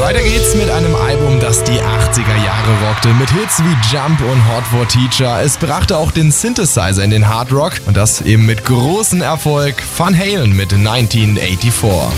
Weiter geht's mit einem Album, das die 80er Jahre rockte, mit Hits wie Jump und Hot for Teacher. Es brachte auch den Synthesizer in den Hard Rock und das eben mit großem Erfolg. Van Halen mit 1984.